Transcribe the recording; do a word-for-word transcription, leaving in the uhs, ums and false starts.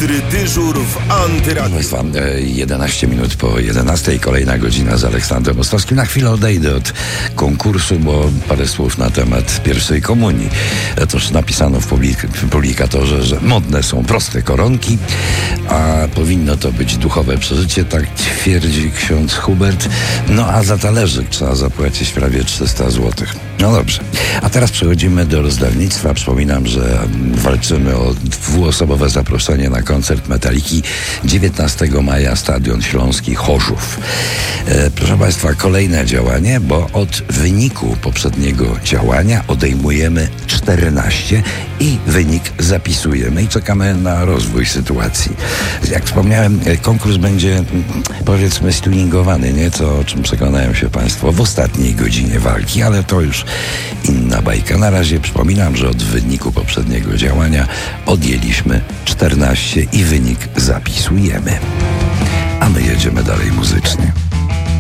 Ostry dyżur w Antyradiu. Państwa, jedenaście minut po jedenastej, kolejna godzina z Aleksandrem Ostrowskim. Na chwilę odejdę od konkursu, bo parę słów na temat pierwszej komunii. Otóż napisano w publik- w publikatorze, że modne są proste koronki, a powinno to być duchowe przeżycie, tak twierdzi ksiądz Hubert. No a za talerzyk trzeba zapłacić prawie trzysta złotych. No dobrze. A teraz przechodzimy do rozdawnictwa. Przypominam, że walczymy o dwuosobowe zaproszenie na koncert Metaliki dziewiętnastego maja, Stadion Śląski Chorzów. E, proszę Państwa, kolejne działanie, bo od wyniku poprzedniego działania odejmujemy czternaście i wynik zapisujemy i czekamy na rozwój sytuacji. Jak wspomniałem, konkurs będzie, powiedzmy, stuningowany nieco, o czym przekonają się Państwo w ostatniej godzinie walki, ale to już inna bajka. Na razie przypominam, że od wyniku poprzedniego działania odjęliśmy czternaście i wynik zapisujemy. A my jedziemy dalej.